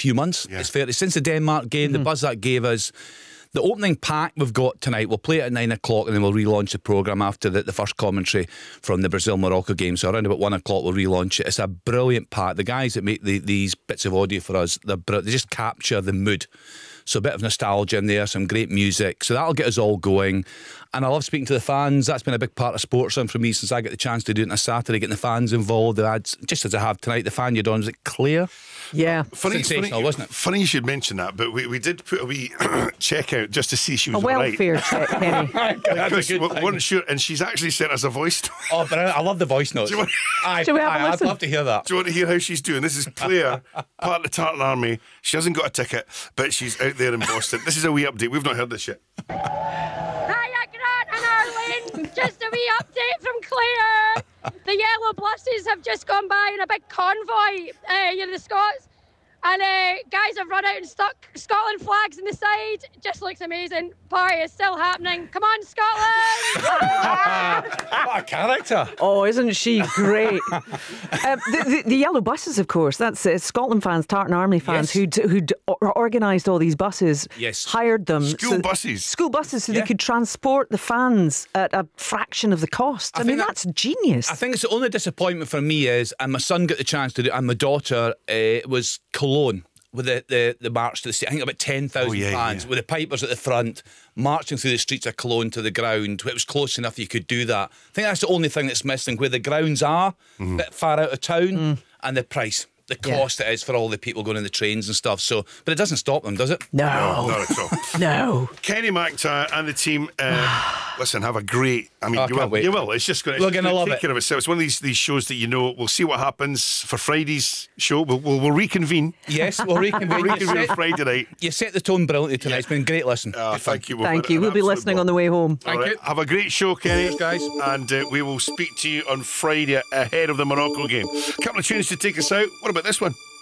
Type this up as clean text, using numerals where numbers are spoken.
few months. It's fair. Since the Denmark game, the buzz that gave us. The opening pack we've got tonight, we'll play it at 9 o'clock and then we'll relaunch the programme after the first commentary from the Brazil-Morocco game. So around about 1 o'clock we'll relaunch it. It's a brilliant pack. The guys that make these bits of audio for us, they just capture the mood. So a bit of nostalgia in there, some great music. So that'll get us all going. And I love speaking to the fans. That's been a big part of Sportsline for me since I get the chance to do it on a Saturday, getting the fans involved. The ads, just as I have tonight, the fan you're on, was it Claire? Yeah. Sensational, wasn't it? Funny you should mention that, but we did put a wee check out just to see she was a welfare check, Kenny. Because we weren't sure, and she's actually sent us a voice note. Oh, but I love the voice notes. Shall we have a I'd listen? love to hear that. Do you want to hear how she's doing? This is Claire, part of the Tartan Army. She hasn't got a ticket, but she's out there in Boston. This is a wee update. We've not heard this yet. Hiya, Grant and Arlene. Just a wee update from Claire. The yellow buses have just gone by in a big convoy, the Scots. And guys have run out and stuck Scotland flags in the side. Just looks amazing. Party is still happening. Come on, Scotland! What a character. Oh, isn't she great? The yellow buses, of course. That's Scotland fans, Tartan Army fans who'd organised all these buses. Yes. Hired them. School buses. School buses so they could transport the fans at a fraction of the cost. I mean, that's genius. I think it's the only disappointment for me is, and my son got the chance to do it, and my daughter was Cologne with the march to the state. I think about 10,000 fans with the pipers at the front marching through the streets of Cologne to the ground. It was close enough you could do that. I think that's the only thing that's missing, where the grounds are a bit far out of town, and the price, the cost it is for all the people going in the trains and stuff. So, but it doesn't stop them, does it? No, not at all. No. Kenny McIntyre and the team, listen, have a great. I mean, you will. It's just going to take care of itself. It's one of these shows that we'll see what happens for Friday's show. We'll reconvene. Yes, we'll reconvene. On Friday night. You set the tone brilliantly tonight. It's been a great listen. Thank you. Thank you. We'll be listening on the way home. Thank you. Have a great show, Kenny. Cheers, guys. And we will speak to you on Friday ahead of the Morocco game. A couple of tunes to take us out. What about this one?